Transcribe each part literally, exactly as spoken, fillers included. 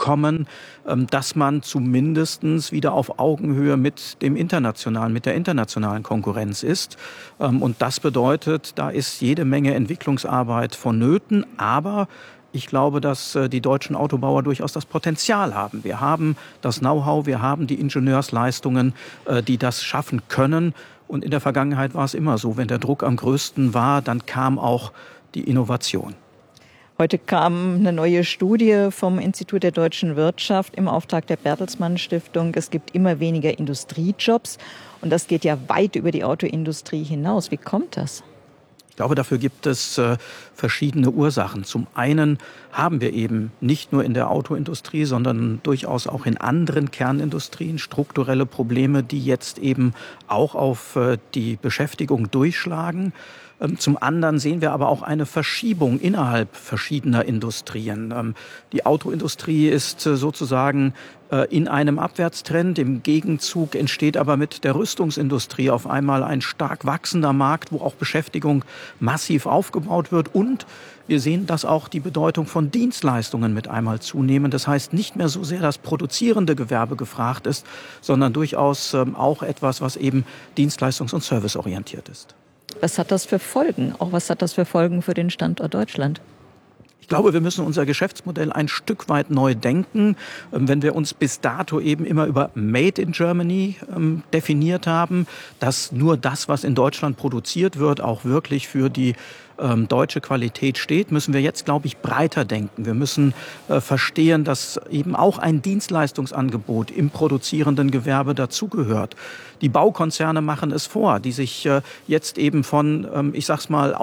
kommen, dass man zumindest wieder auf Augenhöhe mit dem internationalen, mit der internationalen Konkurrenz ist. Und das bedeutet, da ist jede Menge Entwicklungsarbeit vonnöten, aber ich glaube, dass die deutschen Autobauer durchaus das Potenzial haben. Wir haben das Know-how, wir haben die Ingenieursleistungen, die das schaffen können. Und in der Vergangenheit war es immer so, wenn der Druck am größten war, dann kam auch die Innovation. Heute kam eine neue Studie vom Institut der deutschen Wirtschaft im Auftrag der Bertelsmann Stiftung. Es gibt immer weniger Industriejobs und das geht ja weit über die Autoindustrie hinaus. Wie kommt das? Ich glaube, dafür gibt es äh, verschiedene Ursachen. Zum einen haben wir eben nicht nur in der Autoindustrie, sondern durchaus auch in anderen Kernindustrien strukturelle Probleme, die jetzt eben auch auf äh, die Beschäftigung durchschlagen. Ähm, zum anderen sehen wir aber auch eine Verschiebung innerhalb verschiedener Industrien. Ähm, die Autoindustrie ist äh, sozusagen in einem Abwärtstrend. Im Gegenzug entsteht aber mit der Rüstungsindustrie auf einmal ein stark wachsender Markt, wo auch Beschäftigung massiv aufgebaut wird. Und wir sehen, dass auch die Bedeutung von Dienstleistungen mit einmal zunehmen. Das heißt, nicht mehr so sehr das produzierende Gewerbe gefragt ist, sondern durchaus auch etwas, was eben dienstleistungs- und serviceorientiert ist. Was hat das für Folgen? Auch was hat das für Folgen für den Standort Deutschland? Ich glaube, wir müssen unser Geschäftsmodell ein Stück weit neu denken. Wenn wir uns bis dato eben immer über Made in Germany ähm, definiert haben, dass nur das, was in Deutschland produziert wird, auch wirklich für die ähm, deutsche Qualität steht, müssen wir jetzt, glaube ich, breiter denken. Wir müssen äh, verstehen, dass eben auch ein Dienstleistungsangebot im produzierenden Gewerbe dazugehört. Die Baukonzerne machen es vor, die sich äh, jetzt eben von, ähm, ich sag's mal,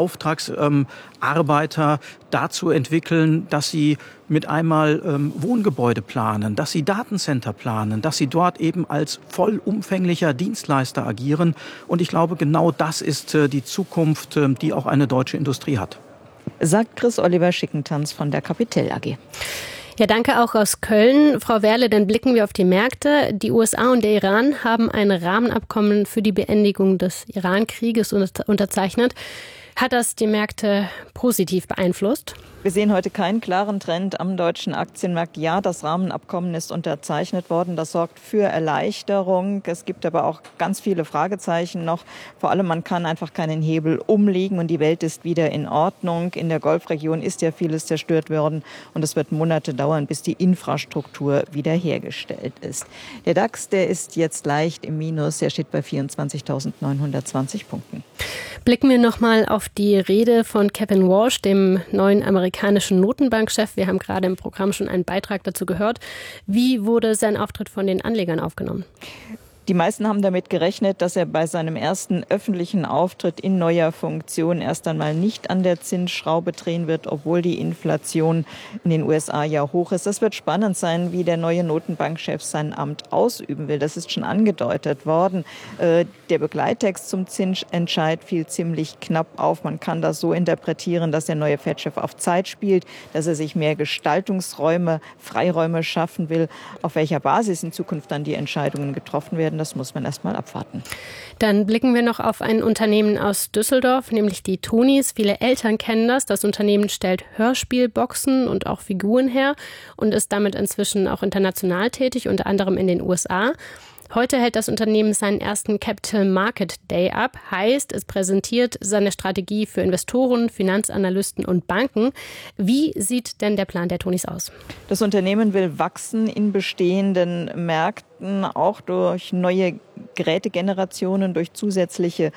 Auftragsarbeiter ähm, dazu entwickeln, dass sie mit einmal ähm, Wohngebäude planen, dass sie Datencenter planen, dass sie dort eben als vollumfänglicher Dienstleister agieren. Und ich glaube, genau das ist äh, die Zukunft, äh, die auch eine deutsche Industrie hat. Sagt Chris Oliver Schickentanz von der Capitel A G. Ja, danke auch aus Köln. Frau Werle, dann blicken wir auf die Märkte. Die U S A und der Iran haben ein Rahmenabkommen für die Beendigung des Iran-Krieges unterzeichnet. Hat das die Märkte positiv beeinflusst? Wir sehen heute keinen klaren Trend am deutschen Aktienmarkt. Ja, das Rahmenabkommen ist unterzeichnet worden. Das sorgt für Erleichterung. Es gibt aber auch ganz viele Fragezeichen noch. Vor allem, man kann einfach keinen Hebel umlegen und die Welt ist wieder in Ordnung. In der Golfregion ist ja vieles zerstört worden und es wird Monate dauern, bis die Infrastruktur wiederhergestellt ist. Der DAX, der ist jetzt leicht im Minus. Er steht bei vierundzwanzigtausendneunhundertzwanzig Punkten. Blicken wir nochmal auf die Rede von Kevin Walsh, dem neuen amerikanischen Notenbankchef. Wir haben gerade im Programm schon einen Beitrag dazu gehört. Wie wurde sein Auftritt von den Anlegern aufgenommen? Die meisten haben damit gerechnet, dass er bei seinem ersten öffentlichen Auftritt in neuer Funktion erst einmal nicht an der Zinsschraube drehen wird, obwohl die Inflation in den U S A ja hoch ist. Das wird spannend sein, wie der neue Notenbankchef sein Amt ausüben will. Das ist schon angedeutet worden. Der Begleittext zum Zinsentscheid fiel ziemlich knapp auf. Man kann das so interpretieren, dass der neue Fed-Chef auf Zeit spielt, dass er sich mehr Gestaltungsräume, Freiräume schaffen will. Auf welcher Basis in Zukunft dann die Entscheidungen getroffen werden, das muss man erst mal abwarten. Dann blicken wir noch auf ein Unternehmen aus Düsseldorf, nämlich die Tonis. Viele Eltern kennen das. Das Unternehmen stellt Hörspielboxen und auch Figuren her und ist damit inzwischen auch international tätig, unter anderem in den U S A. Heute hält das Unternehmen seinen ersten Capital Market Day ab. Heißt, es präsentiert seine Strategie für Investoren, Finanzanalysten und Banken. Wie sieht denn der Plan der Tonis aus? Das Unternehmen will wachsen in bestehenden Märkten, auch durch neue Gerätegenerationen, durch zusätzliche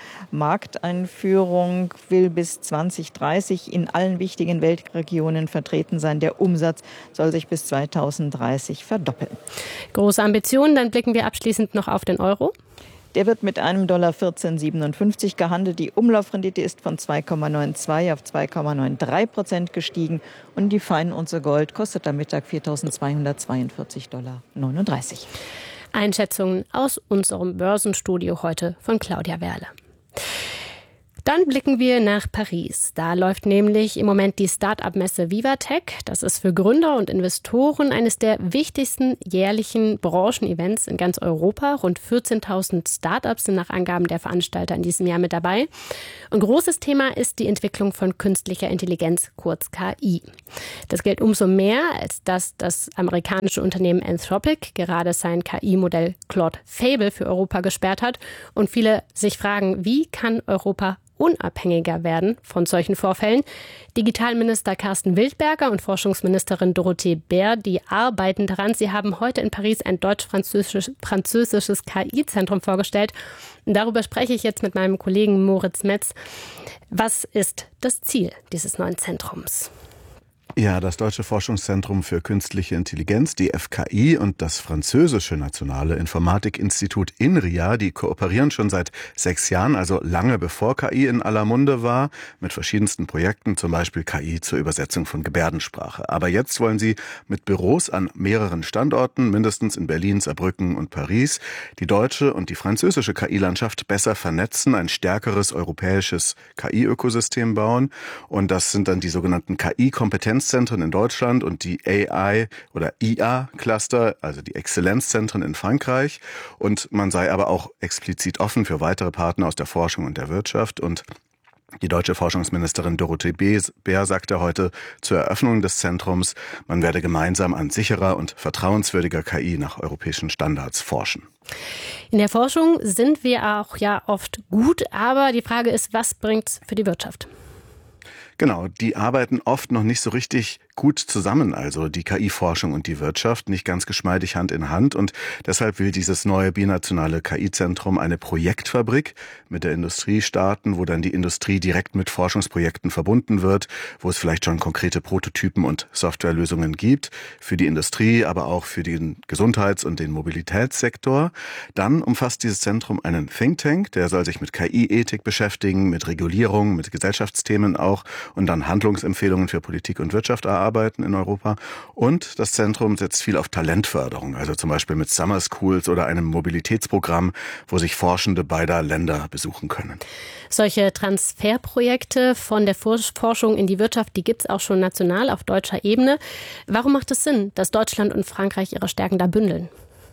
Markteinführung, will bis zwanzig dreißig in allen wichtigen Weltregionen vertreten sein. Der Umsatz soll sich bis zweitausenddreißig verdoppeln. Große Ambitionen, dann blicken wir abschließend noch auf den Euro. Der wird mit einem Dollar vierzehn Komma siebenundfünfzig gehandelt. Die Umlaufrendite ist von zwei Komma zweiundneunzig auf zwei Komma dreiundneunzig Prozent gestiegen. Und die Feinunze Gold kostet am Mittag viertausendzweihundertzweiundvierzig Dollar neununddreißig. Einschätzungen aus unserem Börsenstudio heute von Claudia Werle. Dann blicken wir nach Paris. Da läuft nämlich im Moment die Start-up-Messe Vivatech. Das ist für Gründer und Investoren eines der wichtigsten jährlichen Branchen-Events in ganz Europa. Rund vierzehntausend Start-ups sind nach Angaben der Veranstalter in diesem Jahr mit dabei. Ein großes Thema ist die Entwicklung von künstlicher Intelligenz, kurz K I. Das gilt umso mehr, als dass das amerikanische Unternehmen Anthropic gerade sein K I-Modell Claude Fable für Europa gesperrt hat. Und viele sich fragen, wie kann Europa unabhängiger werden von solchen Vorfällen. Digitalminister Carsten Wildberger und Forschungsministerin Dorothee Bär, die arbeiten daran. Sie haben heute in Paris ein deutsch-französisches K I-Zentrum vorgestellt. Und darüber spreche ich jetzt mit meinem Kollegen Moritz Metz. Was ist das Ziel dieses neuen Zentrums? Ja, das Deutsche Forschungszentrum für Künstliche Intelligenz, die F K I, und das französische Nationale Informatikinstitut INRIA, die kooperieren schon seit sechs Jahren, also lange bevor K I in aller Munde war, mit verschiedensten Projekten, zum Beispiel K I zur Übersetzung von Gebärdensprache. Aber jetzt wollen sie mit Büros an mehreren Standorten, mindestens in Berlin, Saarbrücken und Paris, die deutsche und die französische K I-Landschaft besser vernetzen, ein stärkeres europäisches K I-Ökosystem bauen. Und das sind dann die sogenannten K I-Kompetenzzentren in Deutschland und die A I- oder I A-Cluster, also die Exzellenzzentren in Frankreich. Und man sei aber auch explizit offen für weitere Partner aus der Forschung und der Wirtschaft. Und die deutsche Forschungsministerin Dorothee Bär sagte heute zur Eröffnung des Zentrums, man werde gemeinsam an sicherer und vertrauenswürdiger K I nach europäischen Standards forschen. In der Forschung sind wir auch ja oft gut, aber die Frage ist, was bringt's für die Wirtschaft? Genau, die arbeiten oft noch nicht so richtig gut zusammen, also die K I-Forschung und die Wirtschaft, nicht ganz geschmeidig Hand in Hand. Und deshalb will dieses neue binationale K I-Zentrum eine Projektfabrik mit der Industrie starten, wo dann die Industrie direkt mit Forschungsprojekten verbunden wird, wo es vielleicht schon konkrete Prototypen und Softwarelösungen gibt, für die Industrie, aber auch für den Gesundheits- und den Mobilitätssektor. Dann umfasst dieses Zentrum einen Think Tank, der soll sich mit K I-Ethik beschäftigen, mit Regulierung, mit Gesellschaftsthemen auch und dann Handlungsempfehlungen für Politik und Wirtschaft erarbeiten in Europa. Und das Zentrum setzt viel auf Talentförderung, also zum Beispiel mit Summer Schools oder einem Mobilitätsprogramm, wo sich Forschende beider Länder besuchen können. Solche Transferprojekte von der Forschung in die Wirtschaft, die gibt es auch schon national auf deutscher Ebene. Warum macht es Sinn, dass Deutschland und Frankreich ihre Stärken da bündeln?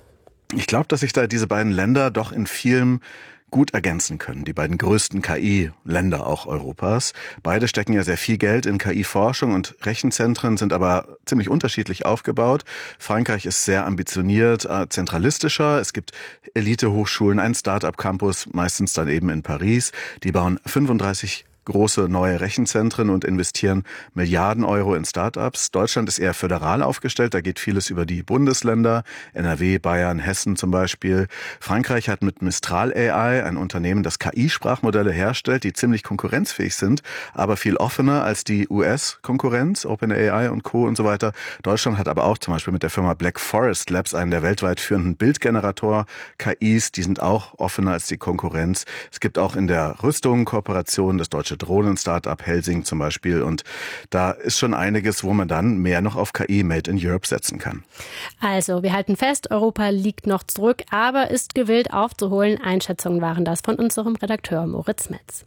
Ich glaube, dass sich da diese beiden Länder doch in vielem gut ergänzen können, die beiden größten K I-Länder auch Europas. Beide stecken ja sehr viel Geld in K I-Forschung und Rechenzentren sind aber ziemlich unterschiedlich aufgebaut. Frankreich ist sehr ambitioniert, zentralistischer. Es gibt Elite-Hochschulen, einen Start-up-Campus, meistens dann eben in Paris. Die bauen fünfunddreißig große neue Rechenzentren und investieren Milliarden Euro in Start-ups. Deutschland ist eher föderal aufgestellt, da geht vieles über die Bundesländer, N R W, Bayern, Hessen zum Beispiel. Frankreich hat mit Mistral A I ein Unternehmen, das K I-Sprachmodelle herstellt, die ziemlich konkurrenzfähig sind, aber viel offener als die U S-Konkurrenz, OpenAI und Co. und so weiter. Deutschland hat aber auch zum Beispiel mit der Firma Black Forest Labs einen der weltweit führenden Bildgenerator-K Is, die sind auch offener als die Konkurrenz. Es gibt auch in der Rüstung Kooperationen, das deutsche Drohnen-Startup Helsing zum Beispiel. Und da ist schon einiges, wo man dann mehr noch auf K I Made in Europe setzen kann. Also, wir halten fest, Europa liegt noch zurück, aber ist gewillt aufzuholen. Einschätzungen waren das von unserem Redakteur Moritz Metz.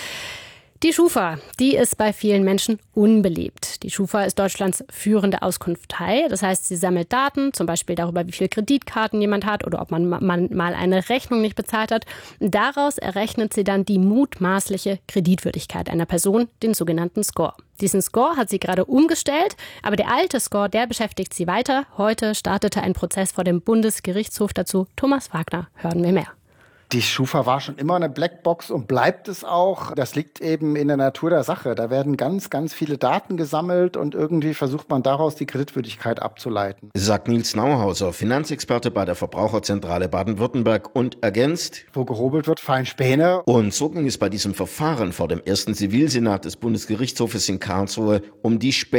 Die Schufa, die ist bei vielen Menschen unbeliebt. Die Schufa ist Deutschlands führende Auskunftei. Das heißt, sie sammelt Daten, zum Beispiel darüber, wie viele Kreditkarten jemand hat oder ob man, man mal eine Rechnung nicht bezahlt hat. Daraus errechnet sie dann die mutmaßliche Kreditwürdigkeit einer Person, den sogenannten Score. Diesen Score hat sie gerade umgestellt, aber der alte Score, der beschäftigt sie weiter. Heute startete ein Prozess vor dem Bundesgerichtshof dazu. Thomas Wagner, hören wir mehr. Die Schufa war schon immer eine Blackbox und bleibt es auch. Das liegt eben in der Natur der Sache. Da werden ganz, ganz viele Daten gesammelt und irgendwie versucht man daraus die Kreditwürdigkeit abzuleiten. Sagt Nils Nauhauser, Finanzexperte bei der Verbraucherzentrale Baden-Württemberg und ergänzt: Wo gehobelt wird, fallen Späne. Und so ging es bei diesem Verfahren vor dem ersten Zivilsenat des Bundesgerichtshofes in Karlsruhe um die Späne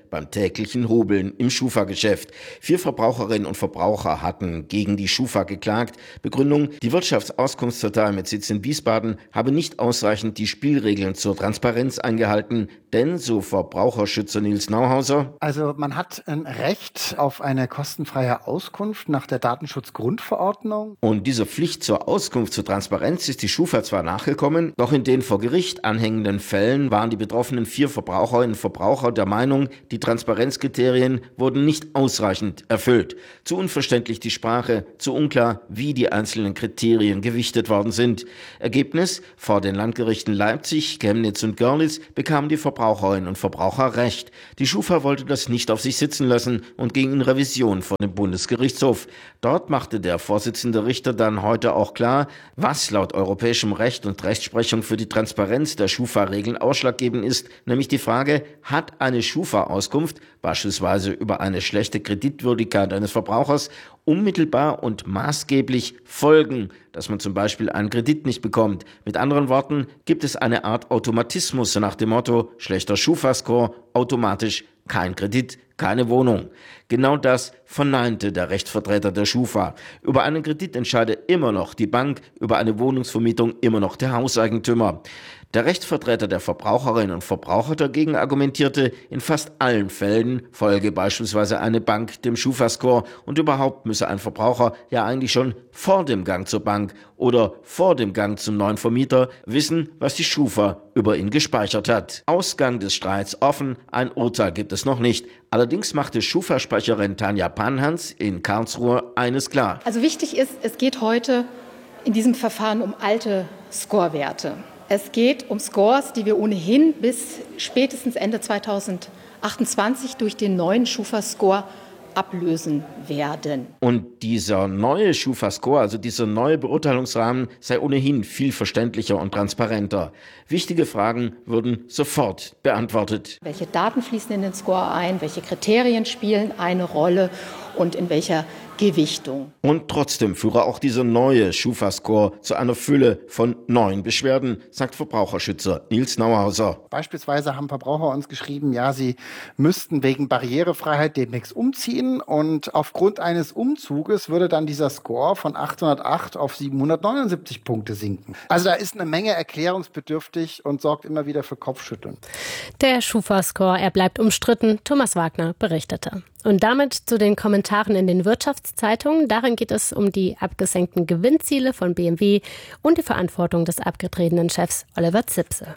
beim täglichen Hobeln im Schufa-Geschäft. Vier Verbraucherinnen und Verbraucher hatten gegen die Schufa geklagt. Begründung: Die Wirtschaftsauskunftsdatei mit Sitz in Wiesbaden habe nicht ausreichend die Spielregeln zur Transparenz eingehalten. Denn, so Verbraucherschützer Nils Nauhauser: Also man hat ein Recht auf eine kostenfreie Auskunft nach der Datenschutzgrundverordnung. Und dieser Pflicht zur Auskunft zur Transparenz ist die Schufa zwar nachgekommen, doch in den vor Gericht anhängenden Fällen waren die betroffenen vier Verbraucherinnen und Verbraucher der Meinung, die Transparenzkriterien wurden nicht ausreichend erfüllt. Zu unverständlich die Sprache, zu unklar, wie die einzelnen Kriterien gewichtet worden sind. Ergebnis: Vor den Landgerichten Leipzig, Chemnitz und Görlitz bekamen die Verbraucherinnen und Verbraucher recht. Die Schufa wollte das nicht auf sich sitzen lassen und ging in Revision vor den Bundesgerichtshof. Dort machte der Vorsitzende Richter dann heute auch klar, was laut europäischem Recht und Rechtsprechung für die Transparenz der Schufa-Regeln ausschlaggebend ist, nämlich die Frage: Hat eine Schufa-Auskunft, beispielsweise über eine schlechte Kreditwürdigkeit eines Verbrauchers, unmittelbar und maßgeblich Folgen, dass man zum Beispiel einen Kredit nicht bekommt? Mit anderen Worten, gibt es eine Art Automatismus nach dem Motto: schlechter Schufa-Score, automatisch kein Kredit, keine Wohnung. Genau das verneinte der Rechtsvertreter der Schufa. Über einen Kredit entscheide immer noch die Bank, über eine Wohnungsvermietung immer noch der Hauseigentümer. Der Rechtsvertreter der Verbraucherinnen und Verbraucher dagegen argumentierte, in fast allen Fällen folge beispielsweise eine Bank dem Schufa-Score und überhaupt müsse ein Verbraucher ja eigentlich schon vor dem Gang zur Bank oder vor dem Gang zum neuen Vermieter wissen, was die Schufa über ihn gespeichert hat. Ausgang des Streits offen, ein Urteil gibt es noch nicht. Allerdings machte Schufa-Sprecherin Tanja Panhans in Karlsruhe eines klar. Also wichtig ist, es geht heute in diesem Verfahren um alte Scorewerte. Es geht um Scores, die wir ohnehin bis spätestens Ende zweitausendachtundzwanzig durch den neuen Schufa-Score ablösen werden. Und dieser neue Schufa-Score, also dieser neue Beurteilungsrahmen, sei ohnehin viel verständlicher und transparenter. Wichtige Fragen würden sofort beantwortet. Welche Daten fließen in den Score ein? Welche Kriterien spielen eine Rolle? Und in welcher Gewichtung? Und trotzdem führe auch dieser neue Schufa-Score zu einer Fülle von neuen Beschwerden, sagt Verbraucherschützer Nils Nauhauser. Beispielsweise haben Verbraucher uns geschrieben, ja, sie müssten wegen Barrierefreiheit demnächst umziehen und aufgrund eines Umzuges würde dann dieser Score von achthundertacht auf siebenhundertneunundsiebzig Punkte sinken. Also da ist eine Menge erklärungsbedürftig und sorgt immer wieder für Kopfschütteln. Der Schufa-Score, er bleibt umstritten, Thomas Wagner berichtete. Und damit zu den Kommentaren in den Wirtschaftszeitungen. Darin geht es um die abgesenkten Gewinnziele von B M W und die Verantwortung des abgetretenen Chefs Oliver Zipse.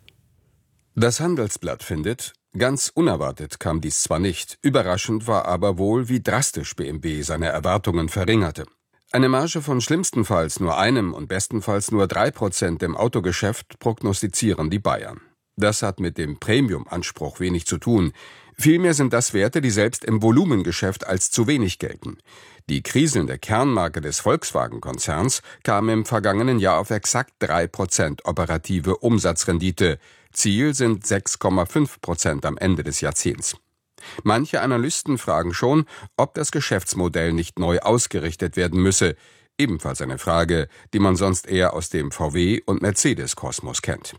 Das Handelsblatt findet: Ganz unerwartet kam dies zwar nicht, überraschend war aber wohl, wie drastisch B M W seine Erwartungen verringerte. Eine Marge von schlimmstenfalls nur einem und bestenfalls nur drei Prozent im Autogeschäft prognostizieren die Bayern. Das hat mit dem Premium-Anspruch wenig zu tun. Vielmehr sind das Werte, die selbst im Volumengeschäft als zu wenig gelten. Die kriselnde Kernmarke des Volkswagen-Konzerns kam im vergangenen Jahr auf exakt drei Prozent operative Umsatzrendite. Ziel sind sechs Komma fünf Prozent am Ende des Jahrzehnts. Manche Analysten fragen schon, ob das Geschäftsmodell nicht neu ausgerichtet werden müsse. Ebenfalls eine Frage, die man sonst eher aus dem V W- und Mercedes-Kosmos kennt.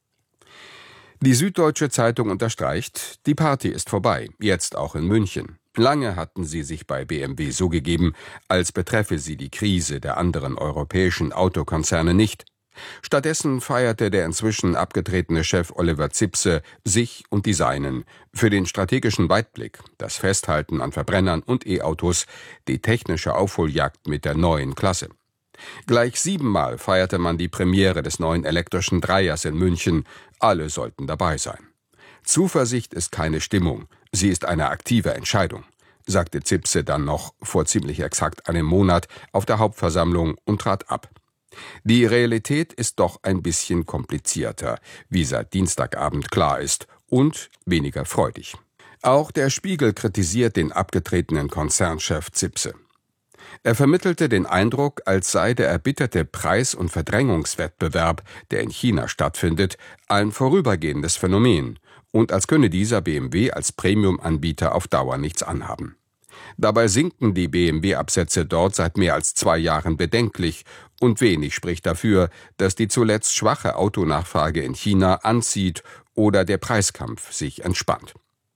Die Süddeutsche Zeitung unterstreicht, die Party ist vorbei, jetzt auch in München. Lange hatten sie sich bei B M W so gegeben, als betreffe sie die Krise der anderen europäischen Autokonzerne nicht. Stattdessen feierte der inzwischen abgetretene Chef Oliver Zipse sich und die Seinen für den strategischen Weitblick, das Festhalten an Verbrennern und E-Autos, die technische Aufholjagd mit der neuen Klasse. Gleich siebenmal feierte man die Premiere des neuen elektrischen Dreiers in München. Alle sollten dabei sein. Zuversicht ist keine Stimmung, sie ist eine aktive Entscheidung, sagte Zipse dann noch vor ziemlich exakt einem Monat auf der Hauptversammlung und trat ab. Die Realität ist doch ein bisschen komplizierter, wie seit Dienstagabend klar ist, und weniger freudig. Auch der Spiegel kritisiert den abgetretenen Konzernchef Zipse. Er vermittelte den Eindruck, als sei der erbitterte Preis- und Verdrängungswettbewerb, der in China stattfindet, ein vorübergehendes Phänomen und als könne dieser B M W als Premium-Anbieter auf Dauer nichts anhaben. Dabei sinken die B M W-Absätze dort seit mehr als zwei Jahren bedenklich und wenig spricht dafür, dass die zuletzt schwache Autonachfrage in China anzieht oder der Preiskampf sich entspannt.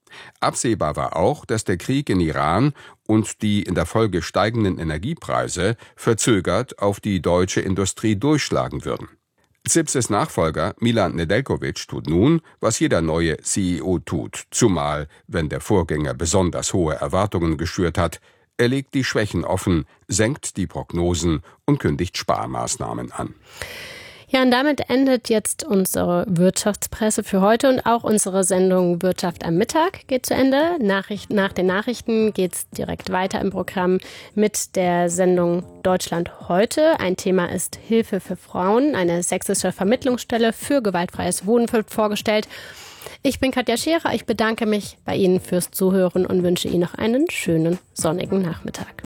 Absehbar war auch, dass der Krieg in Iran und die in der Folge steigenden Energiepreise verzögert auf die deutsche Industrie durchschlagen würden. Zipses Nachfolger Milan Nedeljković tut nun, was jeder neue C E O tut, zumal wenn der Vorgänger besonders hohe Erwartungen geschürt hat. Er legt die Schwächen offen, senkt die Prognosen und kündigt Sparmaßnahmen an. Ja, und damit endet jetzt unsere Wirtschaftspresse für heute und auch unsere Sendung Wirtschaft am Mittag geht zu Ende. Nachricht, nach den Nachrichten geht es direkt weiter im Programm mit der Sendung Deutschland heute. Ein Thema ist Hilfe für Frauen. Eine sächsische Vermittlungsstelle für gewaltfreies Wohnen wird vorgestellt. Ich bin Katja Scherer. Ich bedanke mich bei Ihnen fürs Zuhören und wünsche Ihnen noch einen schönen sonnigen Nachmittag.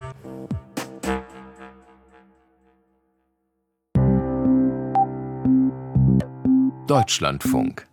Deutschlandfunk.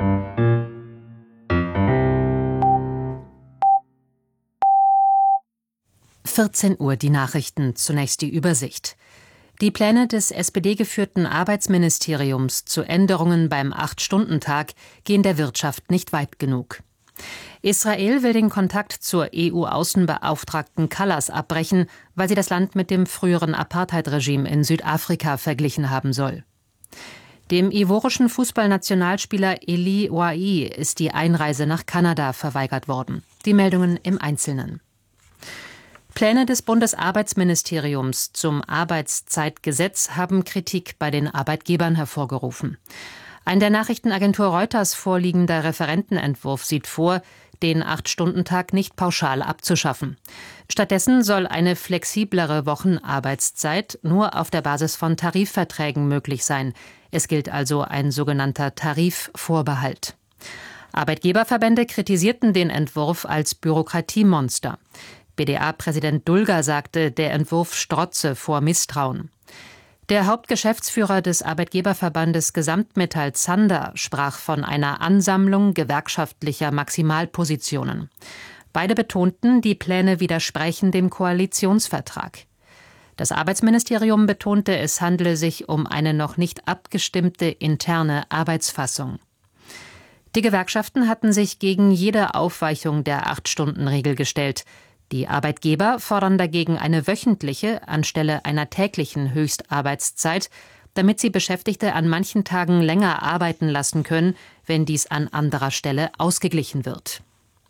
vierzehn Uhr die Nachrichten, zunächst die Übersicht. Die Pläne des S P D-geführten Arbeitsministeriums zu Änderungen beim Acht-Stunden-Tag gehen der Wirtschaft nicht weit genug. Israel will den Kontakt zur E U-Außenbeauftragten Kallas abbrechen, weil sie das Land mit dem früheren Apartheid-Regime in Südafrika verglichen haben soll. Dem ivorischen Fußballnationalspieler Eli Wahi ist die Einreise nach Kanada verweigert worden. Die Meldungen im Einzelnen. Pläne des Bundesarbeitsministeriums zum Arbeitszeitgesetz haben Kritik bei den Arbeitgebern hervorgerufen. Ein der Nachrichtenagentur Reuters vorliegender Referentenentwurf sieht vor, den Acht-Stunden-Tag nicht pauschal abzuschaffen. Stattdessen soll eine flexiblere Wochenarbeitszeit nur auf der Basis von Tarifverträgen möglich sein. Es gilt also ein sogenannter Tarifvorbehalt. Arbeitgeberverbände kritisierten den Entwurf als Bürokratiemonster. B D A-Präsident Dulger sagte, der Entwurf strotze vor Misstrauen. Der Hauptgeschäftsführer des Arbeitgeberverbandes Gesamtmetall Zander sprach von einer Ansammlung gewerkschaftlicher Maximalpositionen. Beide betonten, die Pläne widersprechen dem Koalitionsvertrag. Das Arbeitsministerium betonte, es handele sich um eine noch nicht abgestimmte interne Arbeitsfassung. Die Gewerkschaften hatten sich gegen jede Aufweichung der Acht-Stunden-Regel gestellt. Die Arbeitgeber fordern dagegen eine wöchentliche anstelle einer täglichen Höchstarbeitszeit, damit sie Beschäftigte an manchen Tagen länger arbeiten lassen können, wenn dies an anderer Stelle ausgeglichen wird.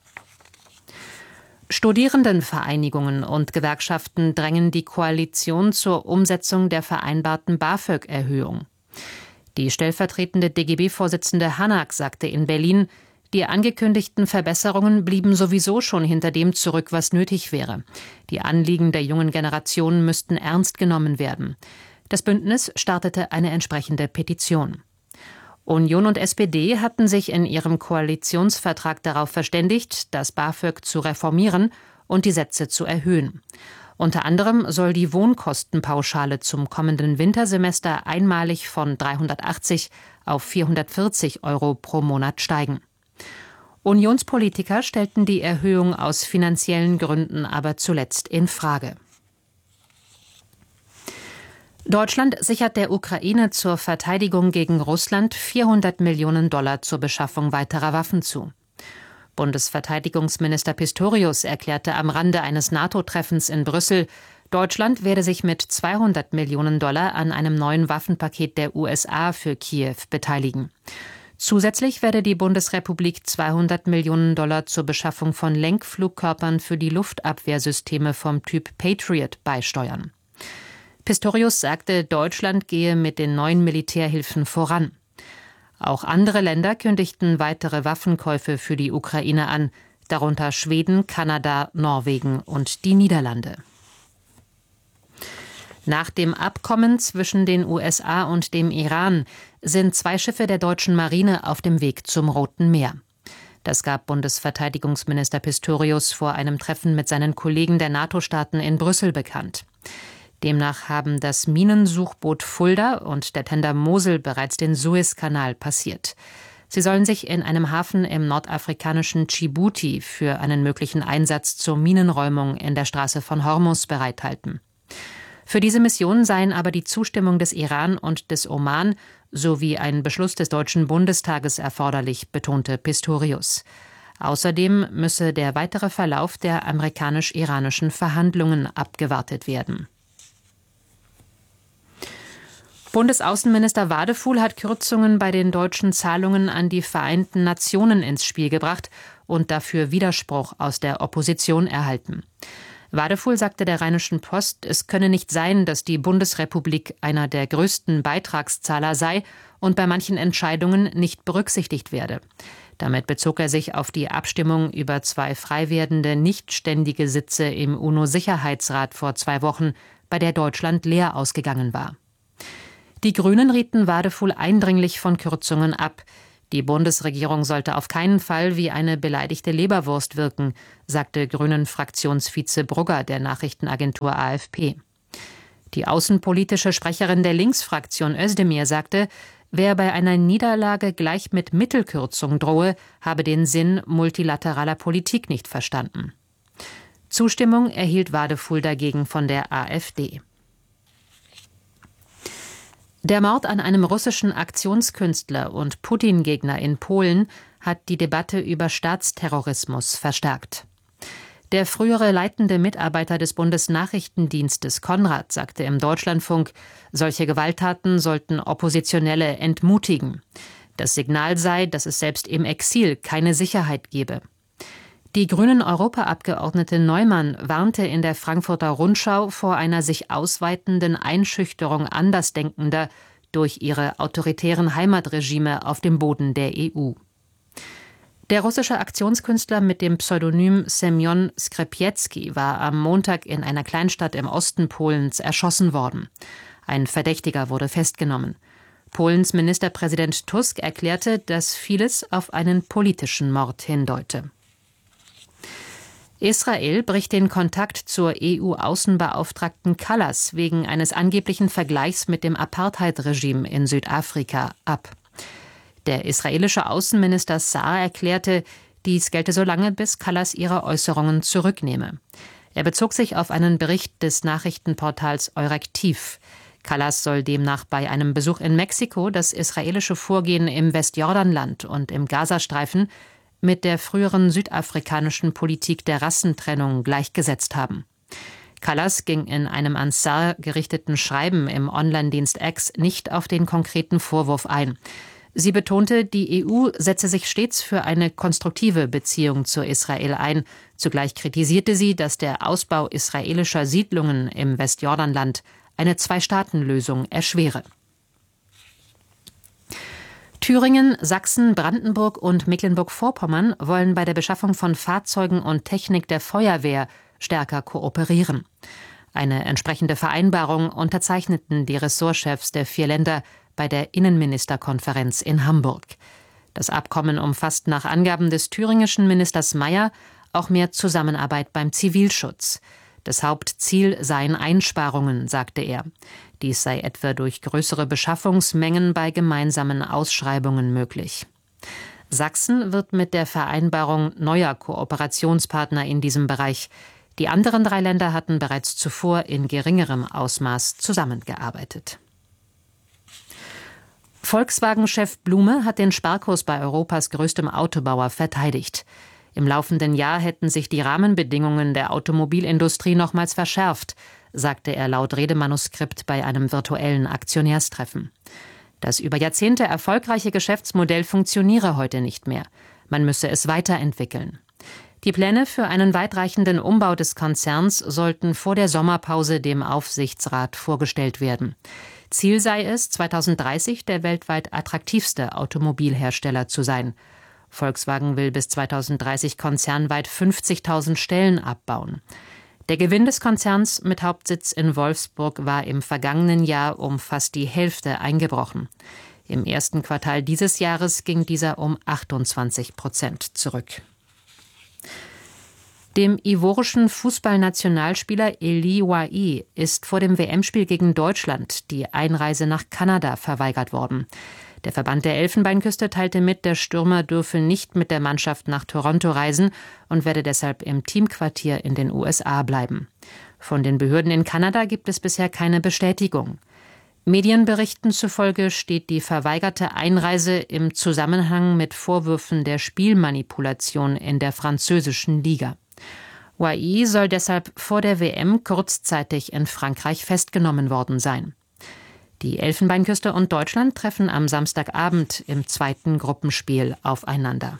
Studierendenvereinigungen und Gewerkschaften drängen die Koalition zur Umsetzung der vereinbarten BAföG-Erhöhung. Die stellvertretende D G B-Vorsitzende Hanak sagte in Berlin, die angekündigten Verbesserungen blieben sowieso schon hinter dem zurück, was nötig wäre. Die Anliegen der jungen Generation müssten ernst genommen werden. Das Bündnis startete eine entsprechende Petition. Union und S P D hatten sich in ihrem Koalitionsvertrag darauf verständigt, das BAföG zu reformieren und die Sätze zu erhöhen. Unter anderem soll die Wohnkostenpauschale zum kommenden Wintersemester einmalig von dreihundertachtzig auf vierhundertvierzig Euro pro Monat steigen. Unionspolitiker stellten die Erhöhung aus finanziellen Gründen aber zuletzt in Frage. Deutschland sichert der Ukraine zur Verteidigung gegen Russland vierhundert Millionen Dollar zur Beschaffung weiterer Waffen zu. Bundesverteidigungsminister Pistorius erklärte am Rande eines NATO-Treffens in Brüssel, Deutschland werde sich mit zweihundert Millionen Dollar an einem neuen Waffenpaket der U S A für Kiew beteiligen. Zusätzlich werde die Bundesrepublik zweihundert Millionen Dollar zur Beschaffung von Lenkflugkörpern für die Luftabwehrsysteme vom Typ Patriot beisteuern. Pistorius sagte, Deutschland gehe mit den neuen Militärhilfen voran. Auch andere Länder kündigten weitere Waffenkäufe für die Ukraine an, darunter Schweden, Kanada, Norwegen und die Niederlande. Nach dem Abkommen zwischen den U S A und dem Iran sind zwei Schiffe der deutschen Marine auf dem Weg zum Roten Meer. Das gab Bundesverteidigungsminister Pistorius vor einem Treffen mit seinen Kollegen der NATO-Staaten in Brüssel bekannt. Demnach haben das Minensuchboot Fulda und der Tender Mosel bereits den Suezkanal passiert. Sie sollen sich in einem Hafen im nordafrikanischen Djibouti für einen möglichen Einsatz zur Minenräumung in der Straße von Hormuz bereithalten. Für diese Mission seien aber die Zustimmung des Iran und des Oman sowie ein Beschluss des Deutschen Bundestages erforderlich, betonte Pistorius. Außerdem müsse der weitere Verlauf der amerikanisch-iranischen Verhandlungen abgewartet werden. Bundesaußenminister Wadefuhl hat Kürzungen bei den deutschen Zahlungen an die Vereinten Nationen ins Spiel gebracht und dafür Widerspruch aus der Opposition erhalten. Wadefuhl sagte der Rheinischen Post, es könne nicht sein, dass die Bundesrepublik einer der größten Beitragszahler sei und bei manchen Entscheidungen nicht berücksichtigt werde. Damit bezog er sich auf die Abstimmung über zwei frei werdende nichtständige Sitze im UNO-Sicherheitsrat vor zwei Wochen, bei der Deutschland leer ausgegangen war. Die Grünen rieten Wadefuhl eindringlich von Kürzungen ab. Die Bundesregierung sollte auf keinen Fall wie eine beleidigte Leberwurst wirken, sagte Grünen-Fraktionsvize Brugger der Nachrichtenagentur A F P. Die außenpolitische Sprecherin der Linksfraktion Özdemir sagte, wer bei einer Niederlage gleich mit Mittelkürzung drohe, habe den Sinn multilateraler Politik nicht verstanden. Zustimmung erhielt Wadefuhl dagegen von der AfD. Der Mord an einem russischen Aktionskünstler und Putin-Gegner in Polen hat die Debatte über Staatsterrorismus verstärkt. Der frühere leitende Mitarbeiter des Bundesnachrichtendienstes Konrad sagte im Deutschlandfunk, solche Gewalttaten sollten Oppositionelle entmutigen. Das Signal sei, dass es selbst im Exil keine Sicherheit gebe. Die Grünen-Europaabgeordnete Neumann warnte in der Frankfurter Rundschau vor einer sich ausweitenden Einschüchterung Andersdenkender durch ihre autoritären Heimatregime auf dem Boden der E U. Der russische Aktionskünstler mit dem Pseudonym Semjon Skrzepetski war am Montag in einer Kleinstadt im Osten Polens erschossen worden. Ein Verdächtiger wurde festgenommen. Polens Ministerpräsident Tusk erklärte, dass vieles auf einen politischen Mord hindeute. Israel bricht den Kontakt zur E U-Außenbeauftragten Kallas wegen eines angeblichen Vergleichs mit dem Apartheid-Regime in Südafrika ab. Der israelische Außenminister Saar erklärte, dies gelte so lange, bis Kallas ihre Äußerungen zurücknehme. Er bezog sich auf einen Bericht des Nachrichtenportals Eurektiv. Kallas soll demnach bei einem Besuch in Mexiko das israelische Vorgehen im Westjordanland und im Gazastreifen mit der früheren südafrikanischen Politik der Rassentrennung gleichgesetzt haben. Kallas ging in einem an Saar gerichteten Schreiben im Online-Dienst X nicht auf den konkreten Vorwurf ein. Sie betonte, die E U setze sich stets für eine konstruktive Beziehung zu Israel ein. Zugleich kritisierte sie, dass der Ausbau israelischer Siedlungen im Westjordanland eine Zwei-Staaten-Lösung erschwere. Thüringen, Sachsen, Brandenburg und Mecklenburg-Vorpommern wollen bei der Beschaffung von Fahrzeugen und Technik der Feuerwehr stärker kooperieren. Eine entsprechende Vereinbarung unterzeichneten die Ressortchefs der vier Länder bei der Innenministerkonferenz in Hamburg. Das Abkommen umfasst nach Angaben des thüringischen Ministers Mayer auch mehr Zusammenarbeit beim Zivilschutz. Das Hauptziel seien Einsparungen, sagte er. Dies sei etwa durch größere Beschaffungsmengen bei gemeinsamen Ausschreibungen möglich. Sachsen wird mit der Vereinbarung neuer Kooperationspartner in diesem Bereich. Die anderen drei Länder hatten bereits zuvor in geringerem Ausmaß zusammengearbeitet. Volkswagen-Chef Blume hat den Sparkurs bei Europas größtem Autobauer verteidigt. Im laufenden Jahr hätten sich die Rahmenbedingungen der Automobilindustrie nochmals verschärft, sagte er laut Redemanuskript bei einem virtuellen Aktionärstreffen. Das über Jahrzehnte erfolgreiche Geschäftsmodell funktioniere heute nicht mehr. Man müsse es weiterentwickeln. Die Pläne für einen weitreichenden Umbau des Konzerns sollten vor der Sommerpause dem Aufsichtsrat vorgestellt werden. Ziel sei es, zweitausenddreißig der weltweit attraktivste Automobilhersteller zu sein. Volkswagen will bis zweitausenddreißig konzernweit fünfzigtausend Stellen abbauen. Der Gewinn des Konzerns mit Hauptsitz in Wolfsburg war im vergangenen Jahr um fast die Hälfte eingebrochen. Im ersten Quartal dieses Jahres ging dieser um achtundzwanzig Prozent zurück. Dem ivorischen Fußballnationalspieler Elie Wahi ist vor dem W M-Spiel gegen Deutschland die Einreise nach Kanada verweigert worden. Der Verband der Elfenbeinküste teilte mit, der Stürmer dürfe nicht mit der Mannschaft nach Toronto reisen und werde deshalb im Teamquartier in den U S A bleiben. Von den Behörden in Kanada gibt es bisher keine Bestätigung. Medienberichten zufolge steht die verweigerte Einreise im Zusammenhang mit Vorwürfen der Spielmanipulation in der französischen Liga. Ouai soll deshalb vor der W M kurzzeitig in Frankreich festgenommen worden sein. Die Elfenbeinküste und Deutschland treffen am Samstagabend im zweiten Gruppenspiel aufeinander.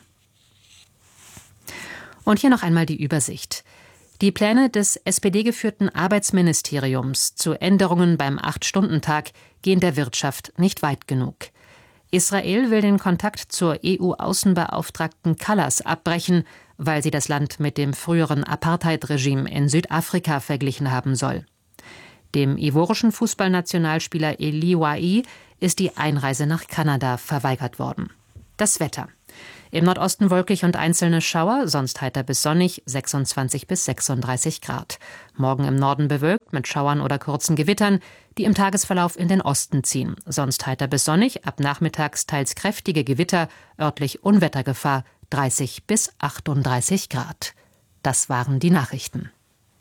Und hier noch einmal die Übersicht. Die Pläne des S P D-geführten Arbeitsministeriums zu Änderungen beim Acht-Stunden-Tag gehen der Wirtschaft nicht weit genug. Israel will den Kontakt zur E U-Außenbeauftragten Kallas abbrechen, weil sie das Land mit dem früheren Apartheid-Regime in Südafrika verglichen haben soll. Dem ivorischen Fußballnationalspieler Eli Ouai ist die Einreise nach Kanada verweigert worden. Das Wetter. Im Nordosten wolkig und einzelne Schauer, sonst heiter bis sonnig, sechsundzwanzig bis sechsunddreißig Grad. Morgen im Norden bewölkt mit Schauern oder kurzen Gewittern, die im Tagesverlauf in den Osten ziehen. Sonst heiter bis sonnig, ab nachmittags teils kräftige Gewitter, örtlich Unwettergefahr, dreißig bis achtunddreißig Grad. Das waren die Nachrichten.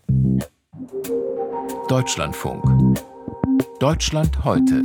Deutschlandfunk. Deutschland heute.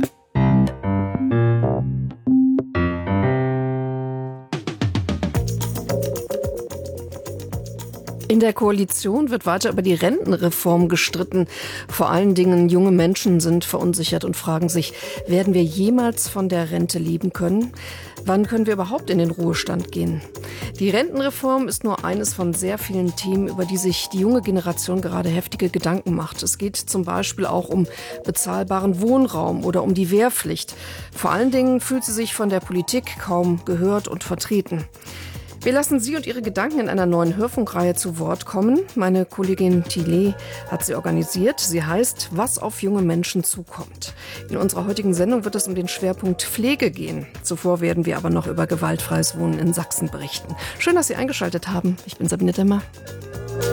In der Koalition wird weiter über die Rentenreform gestritten. Vor allen Dingen junge Menschen sind verunsichert und fragen sich, werden wir jemals von der Rente leben können? Wann können wir überhaupt in den Ruhestand gehen? Die Rentenreform ist nur eines von sehr vielen Themen, über die sich die junge Generation gerade heftige Gedanken macht. Es geht zum Beispiel auch um bezahlbaren Wohnraum oder um die Wehrpflicht. Vor allen Dingen fühlt sie sich von der Politik kaum gehört und vertreten. Wir lassen Sie und Ihre Gedanken in einer neuen Hörfunkreihe zu Wort kommen. Meine Kollegin Thiele hat sie organisiert. Sie heißt, was auf junge Menschen zukommt. In unserer heutigen Sendung wird es um den Schwerpunkt Pflege gehen. Zuvor werden wir aber noch über gewaltfreies Wohnen in Sachsen berichten. Schön, dass Sie eingeschaltet haben. Ich bin Sabine Demmer.